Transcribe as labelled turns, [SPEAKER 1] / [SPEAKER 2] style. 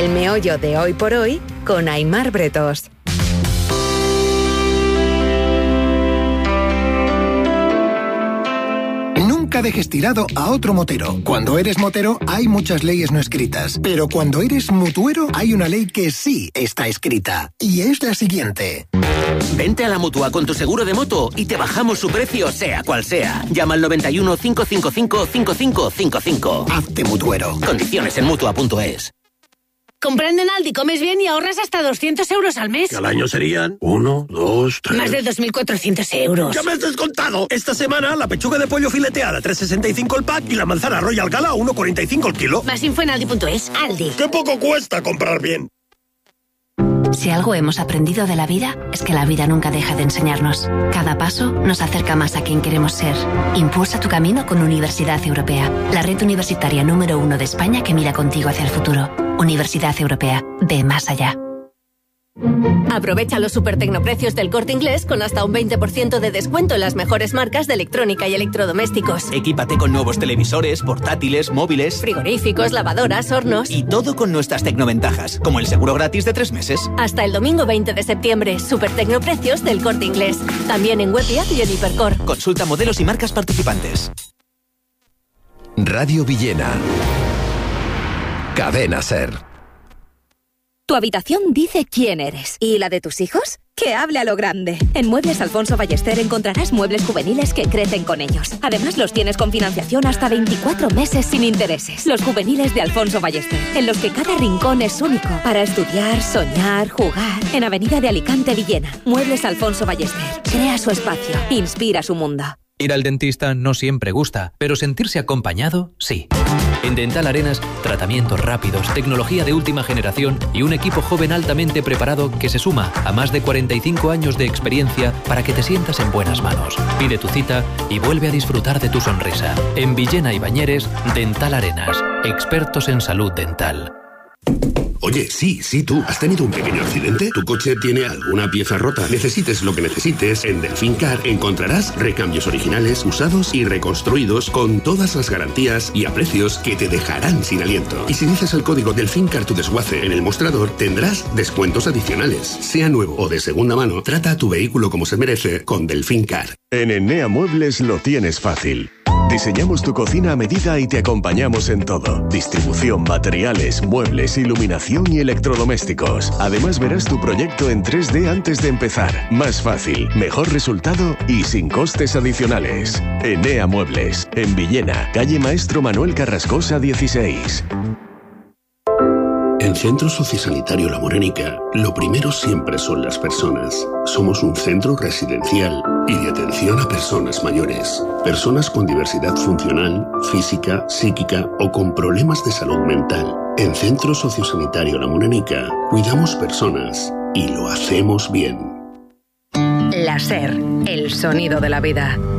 [SPEAKER 1] El meollo de Hoy por Hoy con Aimar Bretos.
[SPEAKER 2] Nunca dejes tirado a otro motero. Cuando eres motero hay muchas leyes no escritas, pero cuando eres mutuero hay una ley que sí está escrita, y es la siguiente.
[SPEAKER 3] Vente a la Mutua con tu seguro de moto y te bajamos su precio sea cual sea. Llama al 91 555 5555.
[SPEAKER 2] Hazte mutuero.
[SPEAKER 3] Condiciones en Mutua.es.
[SPEAKER 4] Comprando en Aldi comes bien y ahorras hasta 200 euros al mes.
[SPEAKER 5] Que al año serían 1, 2, 3...
[SPEAKER 4] Más de 2.400 euros.
[SPEAKER 5] ¡Ya me has descontado! Esta semana la pechuga de pollo fileteada 3,65 el pack y la manzana Royal Gala 1,45 el kilo.
[SPEAKER 4] Más info en Aldi.es. Aldi.
[SPEAKER 5] ¡Qué poco cuesta comprar bien!
[SPEAKER 6] Si algo hemos aprendido de la vida, es que la vida nunca deja de enseñarnos. Cada paso nos acerca más a quien queremos ser. Impulsa tu camino con Universidad Europea, la red universitaria número 1 de España que mira contigo hacia el futuro. Universidad Europea, ve más allá.
[SPEAKER 7] Aprovecha los supertecnoprecios del Corte Inglés con hasta un 20% de descuento en las mejores marcas de electrónica y electrodomésticos.
[SPEAKER 3] Equípate con nuevos televisores, portátiles, móviles,
[SPEAKER 7] frigoríficos, lavadoras, hornos.
[SPEAKER 3] Y todo con nuestras tecnoventajas, como el seguro gratis de 3 meses.
[SPEAKER 7] Hasta el domingo 20 de septiembre, supertecnoprecios del Corte Inglés. También en web y app y en Hipercor.
[SPEAKER 3] Consulta modelos y marcas participantes.
[SPEAKER 8] Radio Villena. Cadena SER.
[SPEAKER 9] Tu habitación dice quién eres. ¿Y la de tus hijos? Que hable a lo grande. En Muebles Alfonso Ballester encontrarás muebles juveniles que crecen con ellos. Además, los tienes con financiación hasta 24 meses sin intereses. Los juveniles de Alfonso Ballester, en los que cada rincón es único. Para estudiar, soñar, jugar. En Avenida de Alicante, Villena. Muebles Alfonso Ballester. Crea su espacio. Inspira su mundo.
[SPEAKER 10] Ir al dentista no siempre gusta, pero sentirse acompañado, sí. En Dental Arenas, tratamientos rápidos, tecnología de última generación y un equipo joven altamente preparado que se suma a más de 45 años de experiencia para que te sientas en buenas manos. Pide tu cita y vuelve a disfrutar de tu sonrisa. En Villena y Bañeres, Dental Arenas, expertos en salud dental.
[SPEAKER 11] Oye, sí, tú. ¿Has tenido un pequeño accidente? ¿Tu coche tiene alguna pieza rota? Necesites lo que necesites, en Delfín Car encontrarás recambios originales, usados y reconstruidos con todas las garantías y a precios que te dejarán sin aliento. Y si dices el código Delfín Car tu desguace en el mostrador, tendrás descuentos adicionales. Sea nuevo o de segunda mano, trata a tu vehículo como se merece con Delfín Car.
[SPEAKER 12] En Enea Muebles lo tienes fácil. Diseñamos tu cocina a medida y te acompañamos en todo. Distribución, materiales, muebles, iluminación y electrodomésticos. Además verás tu proyecto en 3D antes de empezar. Más fácil, mejor resultado y sin costes adicionales. Enea Muebles, en Villena, calle Maestro Manuel Carrascosa 16.
[SPEAKER 11] En Centro Sociosanitario La Morenica, lo primero siempre son las personas. Somos un centro residencial y de atención a personas mayores. Personas con diversidad funcional, física, psíquica o con problemas de salud mental. En Centro Sociosanitario La Morenica, cuidamos personas y lo hacemos bien.
[SPEAKER 1] La SER, el sonido de la vida.